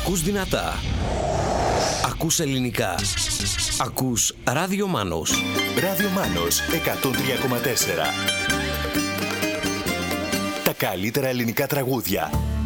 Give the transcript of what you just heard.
Ακούς δυνατά. Ακούς ελληνικά. Ακούς Ράδιο Μάνος. Ράδιο Μάνος 103,4. Τα καλύτερα ελληνικά τραγούδια.